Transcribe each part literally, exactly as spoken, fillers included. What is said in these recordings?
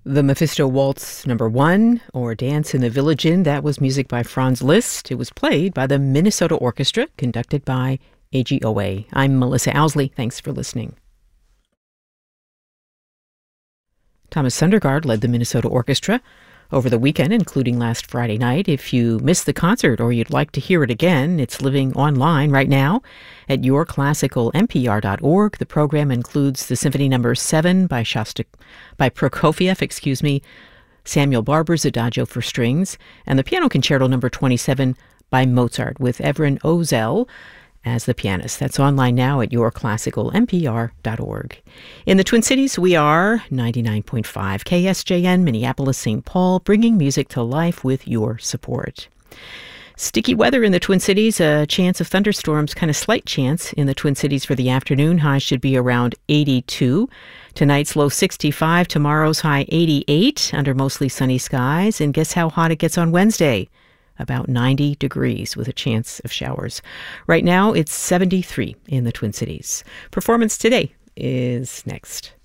The Mephisto Waltz number one, or Dance in the Village Inn, that was music by Franz Liszt. It was played by the Minnesota Orchestra, conducted by A G O A. I'm Melissa Owsley. Thanks for listening. Thomas Sundergaard led the Minnesota Orchestra over the weekend, including last Friday night. If you missed the concert or you'd like to hear it again, it's living online right now at your classical n p r dot org. The program includes the Symphony Number Seven by Shostak, by Prokofiev, excuse me, Samuel Barber's Adagio for Strings, and the Piano Concerto Number Twenty-Seven by Mozart, with Evren Ozel as the pianist. That's online now at your classical n p r dot org. In the Twin Cities, we are ninety-nine point five K S J N, Minneapolis, Saint Paul, bringing music to life with your support. Sticky weather in the Twin Cities, a chance of thunderstorms, kind of slight chance in the Twin Cities for the afternoon. High should be around eighty-two. Tonight's low sixty-five, tomorrow's high eighty-eight, under mostly sunny skies. And guess how hot it gets on Wednesday? About ninety degrees with a chance of showers. Right now, it's seventy-three in the Twin Cities. Performance Today is next.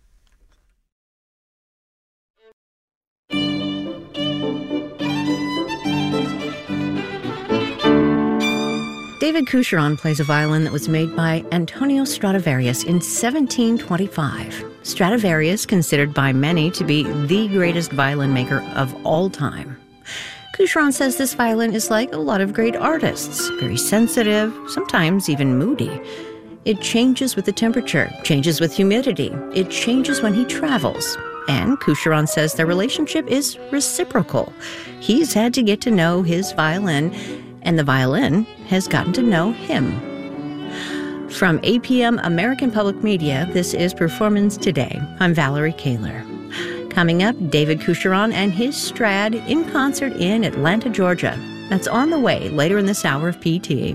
David Coucheron plays a violin that was made by Antonio Stradivarius in seventeen twenty-five. Stradivarius, considered by many to be the greatest violin maker of all time. Coucheron says this violin is like a lot of great artists, very sensitive, sometimes even moody. It changes with the temperature, changes with humidity, it changes when he travels. And Coucheron says their relationship is reciprocal. He's had to get to know his violin, and the violin has gotten to know him. From A P M American Public Media, this is Performance Today. I'm Valerie Kaler. Coming up, David Coucheron and his Strad in concert in Atlanta, Georgia. That's on the way later in this hour of P T.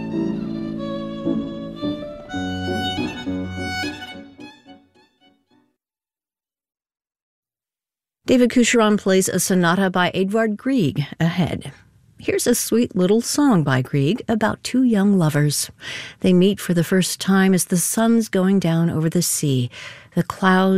David Coucheron plays a sonata by Edvard Grieg ahead. Here's a sweet little song by Grieg about two young lovers. They meet for the first time as the sun's going down over the sea. The clouds